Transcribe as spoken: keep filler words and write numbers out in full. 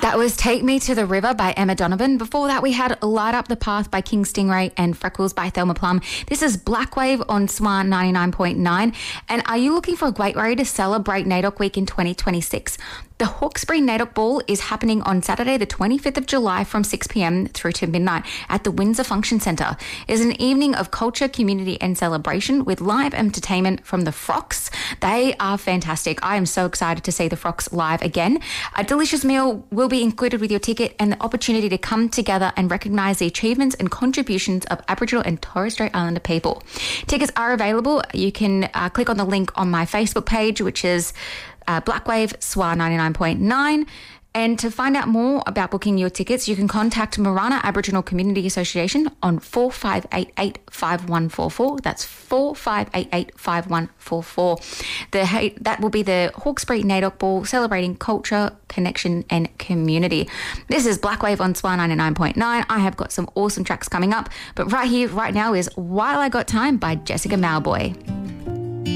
That was Take Me to the River by Emma Donovan. Before that, we had Light Up the Path by King Stingray and Freckles by Thelma Plum. This is Blackwave on Swan ninety-nine point nine. And are you looking for a great way to celebrate NAIDOC Week in twenty twenty-six? The Hawkesbury NAIDOC Ball is happening on Saturday the twenty-fifth of July from six p.m. through to midnight at the Windsor Function Centre. It's an evening of culture, community and celebration with live entertainment from the Frocks. They are fantastic. I am so excited to see the Frocks live again. A delicious meal will be included with your ticket and the opportunity to come together and recognise the achievements and contributions of Aboriginal and Torres Strait Islander people. Tickets are available. You can uh, click on the link on my Facebook page, which is uh, Blackwave S W A ninety-nine point nine. And to find out more about booking your tickets, you can contact Marana Aboriginal Community Association on four five eight eight, five one four four. That's four five eight eight, five one four four. The, that will be the Hawkesbury NAIDOC Ball celebrating culture, connection and community. This is Blackwave on S W A ninety-nine point nine. I have got some awesome tracks coming up, but right here, right now is While I Got Time by Jessica Mauboy.